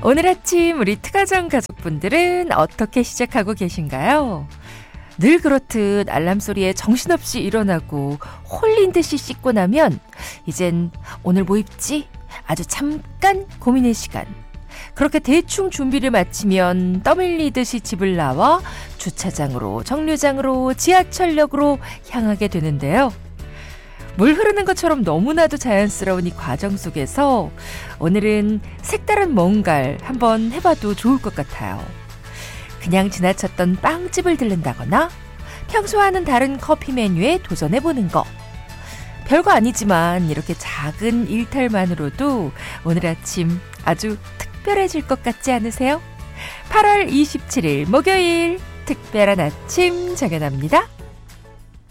오늘 아침 우리 트가정 가족분들은 어떻게 시작하고 계신가요? 늘 그렇듯 알람 소리에 정신없이 일어나고 홀린 듯이 씻고 나면 이젠 오늘 뭐 입지? 아주 잠깐 고민의 시간. 그렇게 대충 준비를 마치면 떠밀리듯이 집을 나와 주차장으로, 정류장으로, 지하철역으로 향하게 되는데요. 물 흐르는 것처럼 너무나도 자연스러운 이 과정 속에서 오늘은 색다른 뭔가를 한번 해봐도 좋을 것 같아요. 그냥 지나쳤던 빵집을 들른다거나 평소와는 다른 커피 메뉴에 도전해보는 거. 별거 아니지만 이렇게 작은 일탈만으로도 오늘 아침 아주 특별해질 것 같지 않으세요? 8월 27일 목요일 특별한 아침 정연아입니다.